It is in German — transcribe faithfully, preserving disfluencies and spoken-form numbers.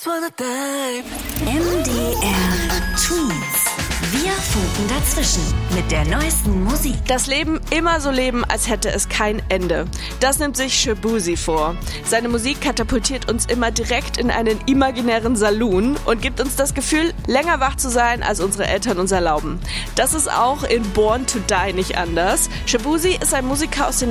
M D R Tweets. Wir funken dazwischen mit der neuesten Musik. Das Leben immer so leben, als hätte es kein Ende. Das nimmt sich Shaboozey vor. Seine Musik katapultiert uns immer direkt in einen imaginären Saloon und gibt uns das Gefühl, länger wach zu sein, als unsere Eltern uns erlauben. Das ist auch in Born to Die nicht anders. Shaboozey ist ein Musiker aus den